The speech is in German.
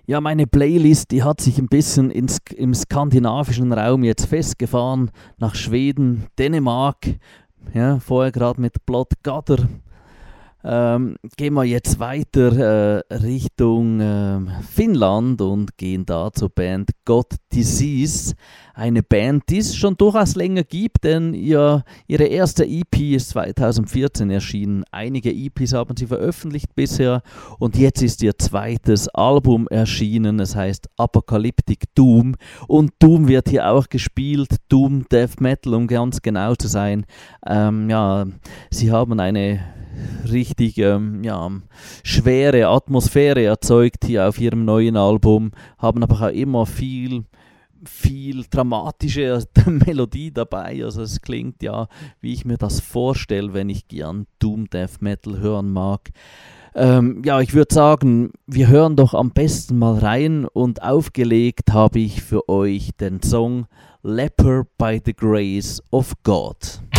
Ja, meine Playlist, die hat sich ein bisschen im skandinavischen Raum jetzt festgefahren, nach Schweden, Dänemark, ja, vorher gerade mit Bloodgather. Gehen wir jetzt weiter Richtung Finnland und gehen da zur Band God Disease. Eine Band, die es schon durchaus länger gibt, denn ihre erste EP ist 2014 erschienen. Einige EPs haben sie veröffentlicht bisher und jetzt ist ihr zweites Album erschienen. Es heißt Apocalyptic Doom und Doom wird hier auch gespielt. Doom Death Metal, um ganz genau zu sein. Ja, sie haben eine richtig schwere Atmosphäre erzeugt hier auf ihrem neuen Album, haben aber auch immer viel dramatische Melodie dabei, also es klingt ja, wie ich mir das vorstelle, wenn ich gern Doom Death Metal hören mag. Ja, ich würde sagen, wir hören doch am besten mal rein und aufgelegt habe ich für euch den Song Leper by the Grace of God.